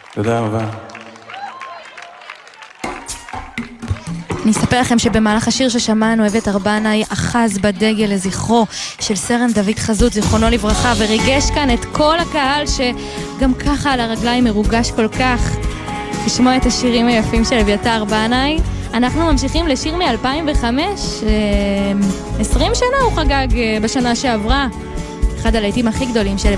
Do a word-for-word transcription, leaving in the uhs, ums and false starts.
תודה רבה. אני אספר לכם שבמהלך השיר ששמענו, אביתר בנאי אחז בדגל לזכרו של סרן דוד חזות, זיכרונו לברכה, וריגש כאן את כל הקהל שגם ככה על הרגליים מרוגש כל כך לשמוע את השירים היפים של אביתר בנאי. אנחנו ממשיכים לשיר מ-אלפיים וחמש, עשרים שנה הוא חגג בשנה שעברה, אחד הלהיטים הכי גדולים של